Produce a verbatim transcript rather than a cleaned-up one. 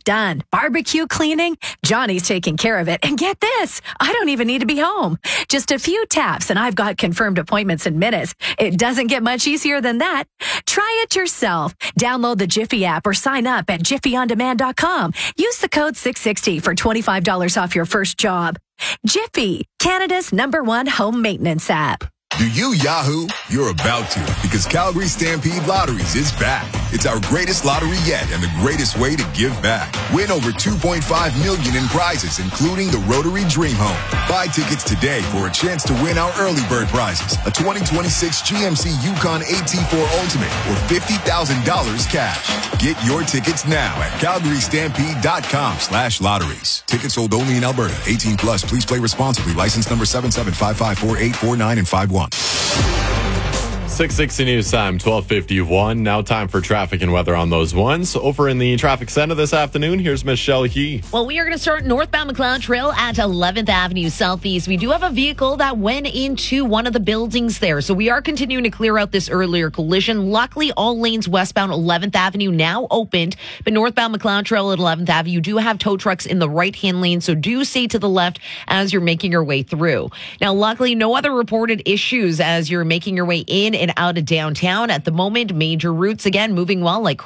done. Barbecue cleaning? Johnny's taking care of it. And get this, I don't even need to be home. Just a few taps and I've got confirmed appointments in minutes. It doesn't get much easier than that. Try it yourself. Download the Jiffy app or sign up at jiffy on demand dot com. Use the code six sixty for twenty-five dollars off your first job. Jiffy, Canada's number one home maintenance app. Do you Yahoo? You're about to, because Calgary Stampede Lotteries is back. It's our greatest lottery yet and the greatest way to give back. Win over two point five million dollars in prizes, including the Rotary Dream Home. Buy tickets today for a chance to win our early bird prizes, a twenty twenty-six G M C Yukon A T four Ultimate or fifty thousand dollars cash. Get your tickets now at calgary stampede dot com slash lotteries. Tickets sold only in Alberta. eighteen plus. Please play responsibly. License number seven seven five five four eight four nine and five one. six sixty News Time, twelve fifty-one. Now time for traffic and weather on those ones. Over in the traffic center this afternoon, here's Michelle He. Well, we are going to start northbound McLeod Trail at eleventh Avenue Southeast. We do have a vehicle that went into one of the buildings there, so we are continuing to clear out this earlier collision. Luckily, all lanes westbound eleventh Avenue now opened, but northbound McLeod Trail at eleventh Avenue, you do have tow trucks in the right-hand lane, so do stay to the left as you're making your way through. Now, luckily, no other reported issues as you're making your way in and out of downtown. At the moment, major routes, again, moving well, like